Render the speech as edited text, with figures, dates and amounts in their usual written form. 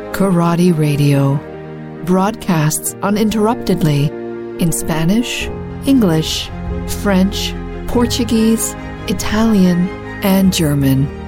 Karate Radio broadcasts uninterruptedly in Spanish, English, French, Portuguese, Italian, and German.